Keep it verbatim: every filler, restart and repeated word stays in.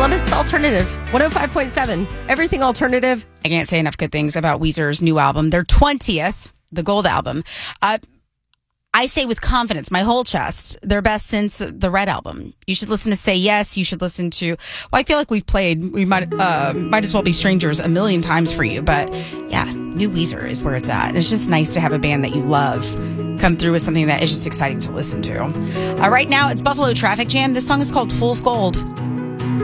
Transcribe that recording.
Columbus Alternative, one oh five point seven. Everything alternative. I can't say enough good things about Weezer's new album, their twentieth, the Gold album. Uh, I say with confidence, my whole chest, their best since the Red album. You should listen to Say Yes. You should listen to, well, I feel like we've played, we might uh, might as well be strangers a million times for you. But yeah, new Weezer is where it's at. It's just nice to have a band that you love come through with something that is just exciting to listen to. Uh, right now, it's Buffalo Traffic Jam. This song is called Fool's Gold.